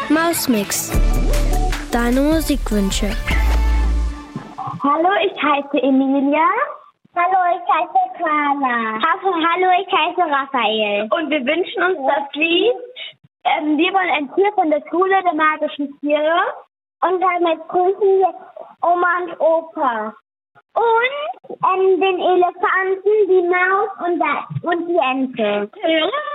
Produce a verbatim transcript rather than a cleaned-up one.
Mausmix. Deine Musikwünsche. Hallo, ich heiße Emilia. Hallo, ich heiße Carla. Hallo, ich heiße Raphael. Und wir wünschen uns das Lied. Ähm, wir wollen ein Tier von der Schule der magischen Tiere. Und damit grüßen wir Oma und Opa. Und ähm, den Elefanten, die Maus und, da, und die Ente. Ja.